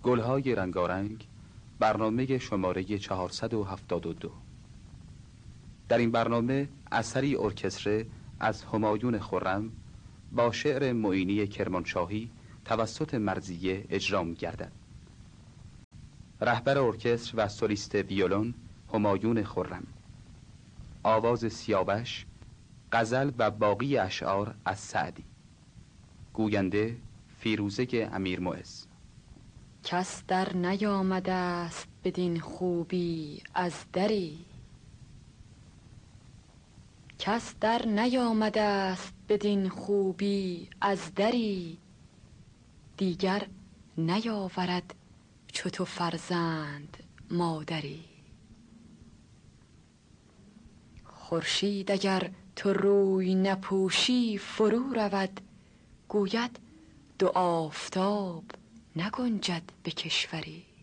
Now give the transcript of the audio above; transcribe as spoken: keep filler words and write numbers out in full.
گلهای رنگارنگ، برنامه شماره چهارصد و هفتاد و دو. در این برنامه اثری ارکستره از همایون خرم با شعر معینی کرمانشاهی توسط مرضیه اجرا می‌گردد. رهبر ارکستر و سولیست ویولون همایون خرم. آواز سیاوش، غزل و باقی اشعار از سعدی. گوینده فیروزه امیرمعز. کس در نیامده است بدین خوبی از دری، کس در نیامده است بدین خوبی از دری، دیگر نیاورد چو تو فرزند مادری. خورشید اگر تو روی نپوشی فرو رود، گوید دو آفتاب نگنجد به کشوری.